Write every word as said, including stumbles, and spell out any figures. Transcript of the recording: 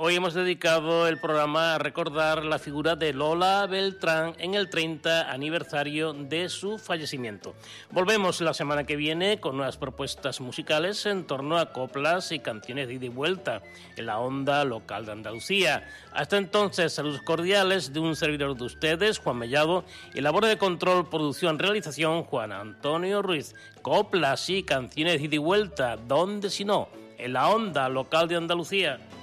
Hoy hemos dedicado el programa a recordar la figura de Lola Beltrán en el treinta aniversario de su fallecimiento. Volvemos la semana que viene con nuevas propuestas musicales en torno a coplas y canciones de ida y vuelta en la onda local de Andalucía. Hasta entonces, saludos cordiales de un servidor de ustedes, Juan Mellado, y labor de control, producción, realización, Juan Antonio Ruiz. Coplas y canciones de ida y vuelta, ¿dónde si no? En la onda local de Andalucía.